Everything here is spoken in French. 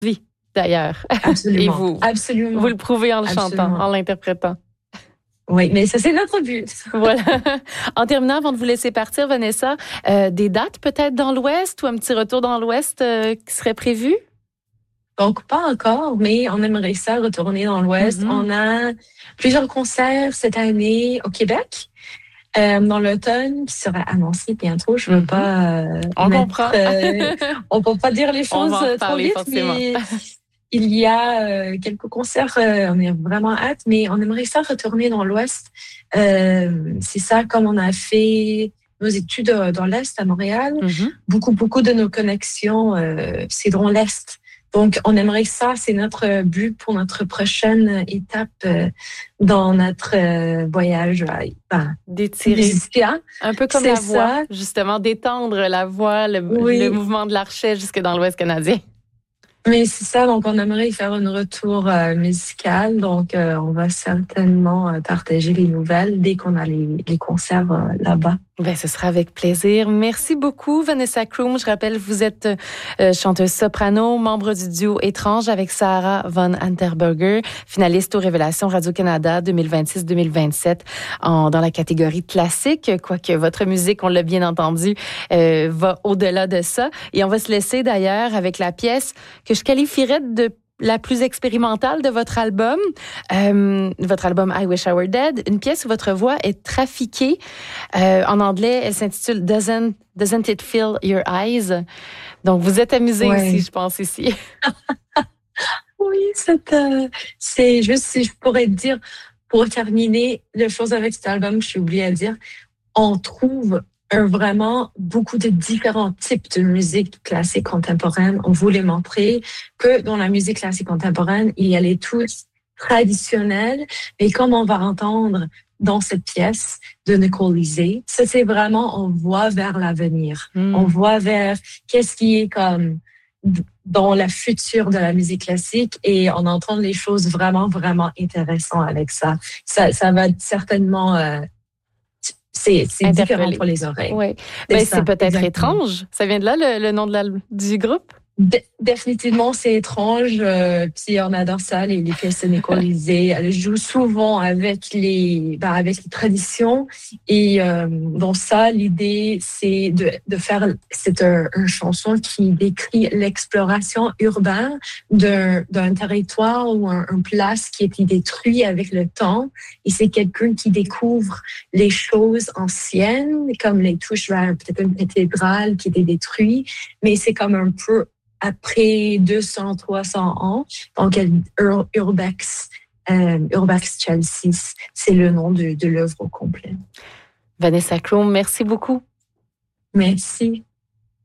vie, d'ailleurs. Absolument. Et vous, Absolument. vous le prouvez en le chantant, en l'interprétant. Oui, mais ça, c'est notre but. Voilà. En terminant, avant de vous laisser partir, Vanessa, des dates peut-être dans l'Ouest ou un petit retour dans l'Ouest qui serait prévu? Donc, pas encore, mais on aimerait ça retourner dans l'Ouest. On a plusieurs concerts cette année au Québec, dans l'automne, qui sera annoncé bientôt. Je veux pas on comprend. on peut pas dire les choses trop vite, forcément. Mais il y a quelques concerts, on est vraiment hâte, mais on aimerait ça retourner dans l'Ouest. C'est ça, comme on a fait nos études dans l'Est à Montréal. Beaucoup de nos connexions, c'est dans l'Est. Donc, on aimerait ça, c'est notre but pour notre prochaine étape dans notre voyage. D'étirer. Un peu comme la voix, justement, d'étendre la voix, le mouvement de l'archet jusque dans l'Ouest canadien. Mais c'est ça, donc on aimerait faire un retour musical. Donc, on va certainement partager les nouvelles dès qu'on a les concerts là-bas. Ben, ce sera avec plaisir. Merci beaucoup, Vanessa Kroom. Je rappelle, vous êtes chanteuse soprano, membre du duo Étrange avec Sarah von Unterberger, finaliste aux Révélations Radio-Canada 2026-2027 dans la catégorie classique, quoique votre musique, on l'a bien entendu, va au-delà de ça. Et on va se laisser d'ailleurs avec la pièce que je qualifierais de la plus expérimentale de votre album I Wish I Were Dead, une pièce où votre voix est trafiquée. En anglais, elle s'intitule Doesn't It Fill Your Eyes? Donc, vous êtes amusé aussi, je pense, ici. Oui, c'est juste, si je pourrais dire, pour terminer, la chose avec cet album, je suis oubliée à dire, on trouve vraiment beaucoup de différents types de musique classique contemporaine. On voulait montrer que dans la musique classique contemporaine, il y a les touches traditionnelles, mais comme on va entendre dans cette pièce de Nicole Lisée, ça c'est vraiment, on voit vers l'avenir. On voit vers qu'est-ce qui est comme dans la future de la musique classique et on entend les choses vraiment, vraiment intéressantes avec ça. Ça va certainement... c'est différent pour les oreilles. Oui. Ben, c'est peut-être étrange. Ça vient de là, le nom du groupe? Définitivement, c'est étrange. Puis on adore ça, les pièces de Nicole Lisée. Elle joue souvent avec les traditions. Et dans ça, l'idée, c'est de faire une chanson qui décrit l'exploration urbaine d'un territoire ou un place qui a été détruit avec le temps. Et c'est quelqu'un qui découvre les choses anciennes, comme les touches vers peut-être une cathédrale qui était détruite. Mais c'est comme un peu après 200, 300 ans. Donc, Urbex Chelsea, c'est le nom de l'œuvre au complet. Vanessa Kroom, merci beaucoup. Merci.